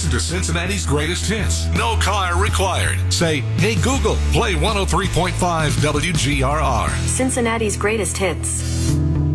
listen to Cincinnati's greatest hits. No car required. Say, hey Google, play 103.5 WGRR. Cincinnati's greatest hits.